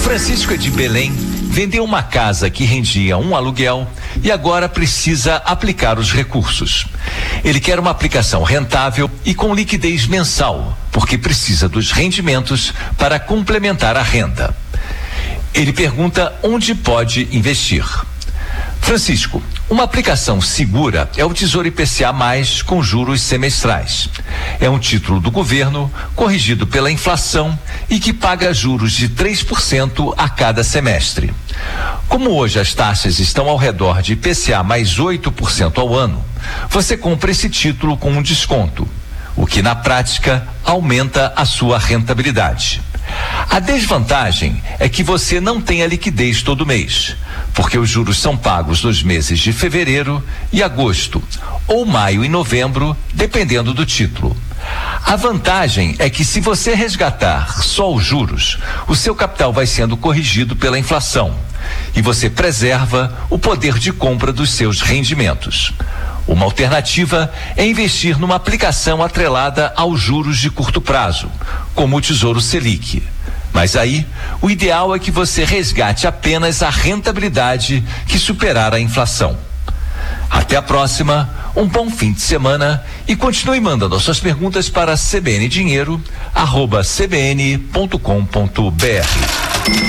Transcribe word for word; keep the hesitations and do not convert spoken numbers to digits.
Francisco é de Belém, vendeu uma casa que rendia um aluguel e agora precisa aplicar os recursos. Ele quer uma aplicação rentável e com liquidez mensal, porque precisa dos rendimentos para complementar a renda. Ele pergunta onde pode investir. Francisco, uma aplicação segura é o Tesouro I P C A mais, com juros semestrais. É um título do governo, corrigido pela inflação e que paga juros de três por cento a cada semestre. Como hoje as taxas estão ao redor de I P C A mais oito por cento ao ano, você compra esse título com um desconto, o que na prática aumenta a sua rentabilidade. A desvantagem é que você não tem a liquidez todo mês, porque os juros são pagos nos meses de fevereiro e agosto, ou maio e novembro, dependendo do título. A vantagem é que, se você resgatar só os juros, o seu capital vai sendo corrigido pela inflação e você preserva o poder de compra dos seus rendimentos. Uma alternativa é investir numa aplicação atrelada aos juros de curto prazo, como o Tesouro Selic. Mas aí, o ideal é que você resgate apenas a rentabilidade que superar a inflação. Até a próxima, um bom fim de semana e continue mandando as suas perguntas para cbndinheiro arroba cbn ponto com ponto br.